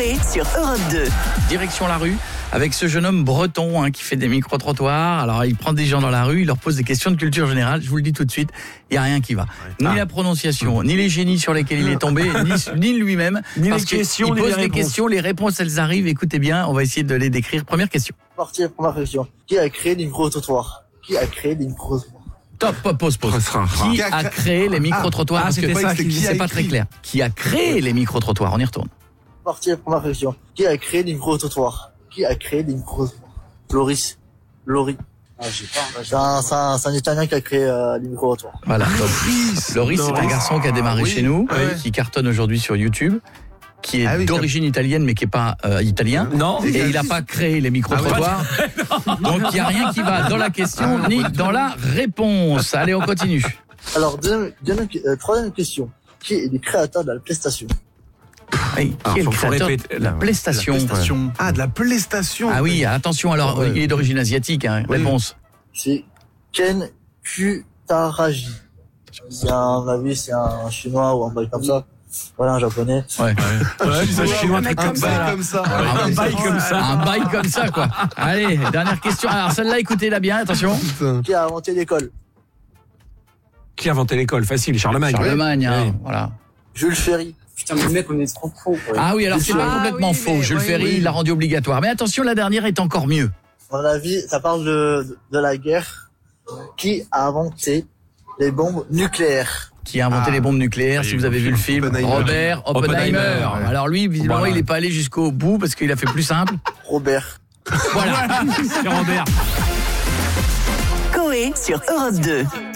Coé sur Europe 2. Direction la rue avec ce jeune homme breton qui fait des micro-trottoirs. Alors il prend des gens dans la rue, il leur pose des questions de culture générale. Je vous le dis tout de suite, il n'y a rien qui va. Ni la prononciation, ni les génies sur lesquels il est tombé, ni lui-même. Ni parce les questions, il ni pose les des réponses. questions, les réponses elles arrivent. Écoutez bien, on va essayer de les décrire. Première question. Partie première question. Qui a créé les micro-trottoirs? Qui a créé les micro-trottoirs? Top, pose. Qui a créé les micro-trottoirs? Parce que c'était ça c'est pas très clair. Qui a créé les micro-trottoirs? On y retourne. Partie première question. Qui a créé les micro-trottoirs? Qui a créé les micro-trottoirs? Laurie. C'est un Italien qui a créé les micro-trottoirs. Voilà. Loris, c'est un garçon qui a démarré chez nous, qui cartonne aujourd'hui sur YouTube, qui est d'origine italienne mais qui est pas italien. Non. Et il n'a pas créé les micro-trottoirs. Donc il n'y a rien qui va dans la question ni dans la réponse. Allez, on continue. Alors, troisième question. Qui est le créateur de la PlayStation? Qui est le créateur répéter. de la PlayStation? Ah, de la PlayStation. Ah oui, attention, alors il est d'origine asiatique. Réponse. C'est Ken Kutaragi. C'est un chinois ou un bail comme ça. Voilà, un japonais. Ouais. Un chinois, un truc Un comme ça. bail comme ça. Un bail comme ça, quoi. Allez, dernière question. Alors celle-là, écoutez-la bien, attention. Qui a inventé l'école? Qui a inventé l'école? Facile, Charlemagne. Charlemagne, Oui. voilà. Jules Ferry. Putain, mais mec, on est trop con. Ah oui, alors c'est pas complètement oui, faux. mais Jules oui, Ferry, oui. il l'a rendu obligatoire. Mais attention, la dernière est encore mieux. À mon avis, ça parle de la guerre. Qui a inventé les bombes nucléaires? Qui a inventé les bombes nucléaires, si vous avez vu le film. Oppenheimer. Robert Oppenheimer. Oppenheimer. Alors lui, visiblement, Voilà. il n'est pas allé jusqu'au bout parce qu'il a fait plus simple. Robert. Voilà. C'est Robert. Coé sur Europe 2.